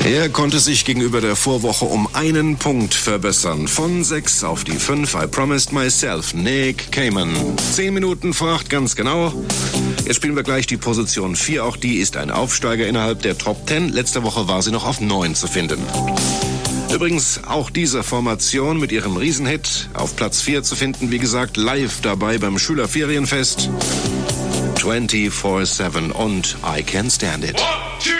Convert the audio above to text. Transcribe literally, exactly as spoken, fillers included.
Er konnte sich gegenüber der Vorwoche um einen Punkt verbessern. Von sechs auf die fünf. I Promised Myself. Nick Cayman. Zehn Minuten vor acht, ganz genau. Jetzt spielen wir gleich die Position vier. Auch die ist ein Aufsteiger innerhalb der Top zehn. Letzte Woche war sie noch auf neun zu finden. Übrigens auch diese Formation mit ihrem Riesenhit auf Platz vier zu finden. Wie gesagt, live dabei beim Schülerferienfest. vierundzwanzig sieben und I Can't Stand It.